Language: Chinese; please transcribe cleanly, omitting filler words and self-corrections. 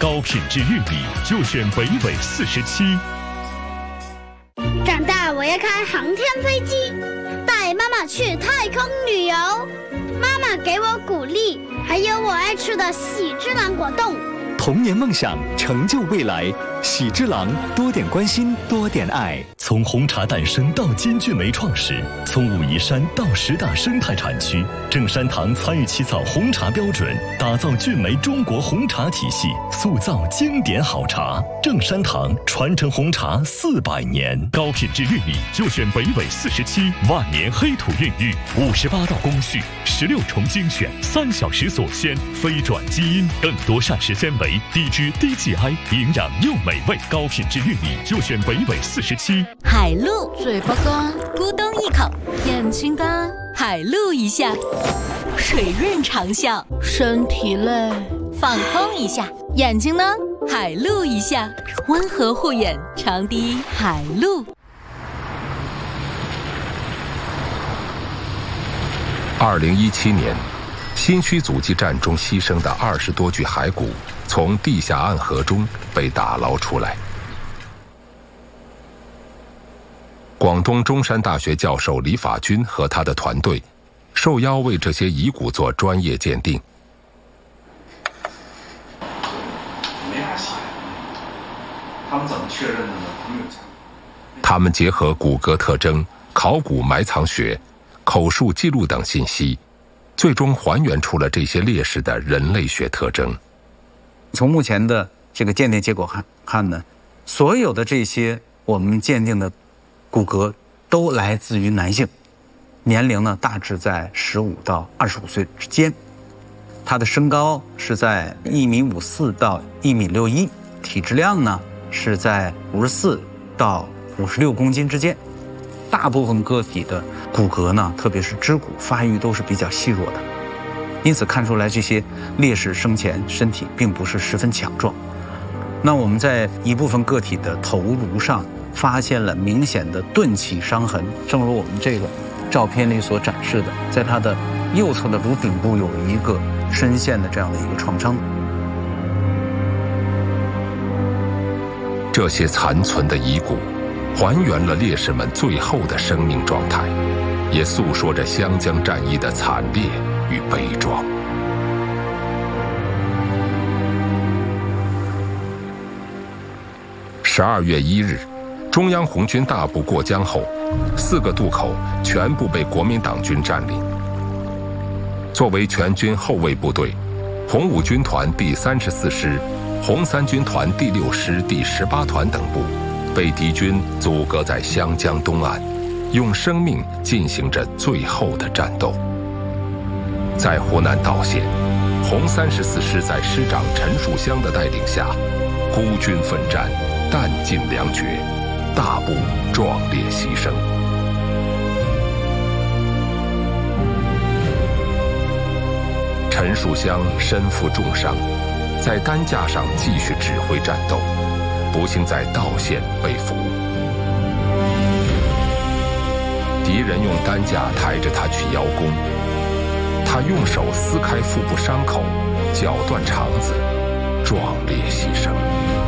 高品质玉米就选北纬47。 长大我要开航天飞机，带妈妈去太空旅游。妈妈给我鼓励，还有我爱吃的喜之郎果冻。 童年梦想，成就未来。喜之郎，多点关心，多点爱。 从红茶诞生到金骏眉创始，从武夷山到10大生态产区，正山堂参与起草红茶标准，打造骏眉中国红茶体系，塑造经典好茶。正山堂传承红茶400年，高品质玉米就选北纬47，万年黑土孕育，58道工序，16重精选，3小时锁鲜，非转基因，更多膳食纤维，低脂低 GI， 营养又美味。高品质玉米就选北纬47。 海陆，嘴巴干，咕咚一口；眼睛干，海陆一下；水润长效，身体累，放空一下；眼睛呢，海陆一下，温和护眼，长滴海陆。 2017年，新圩阻击战中牺牲的20多具骸骨从地下暗河中被打捞出来。广东中山大学教授李法军和他的团队受邀为这些遗骨做专业鉴定。 没法写，他们怎么确认的呢？ 他们结合骨骼特征、考古埋藏学、口述记录等信息，最终还原出了这些烈士的人类学特征。 从目前的这个鉴定结果看呢，所有的这些我们鉴定的骨骼都来自于男性，年龄呢大致在15到25岁之间，他的身高是在1.54米到1.61米，体质量呢是在54到56公斤之间。大部分个体的骨骼呢，特别是肢骨发育都是比较细弱的，因此看出来这些烈士生前身体并不是十分强壮。那我们在一部分个体的头颅上发现了明显的钝起伤痕，正如我们这个照片里所展示的，在它的右侧的颅顶部有一个深陷的这样的一个创伤。 这些残存的遗骨还原了烈士们最后的生命状态，也诉说着湘江战役的惨烈与悲壮。12月1日，中央红军大部过江后，4个渡口全部被国民党军占领。作为全军后卫部队，红五军团第34师、红三军团第6师第18团等部被敌军阻隔在湘江东岸，用生命进行着最后的战斗。在湖南道县，红34师在师长陈树湘的带领下，孤军奋战，弹尽粮绝，大部壮烈牺牲。陈树湘身负重伤，在担架上继续指挥战斗，不幸在道县被俘。敌人用担架抬着他去邀功，他用手撕开腹部伤口，绞断肠子，壮烈牺牲。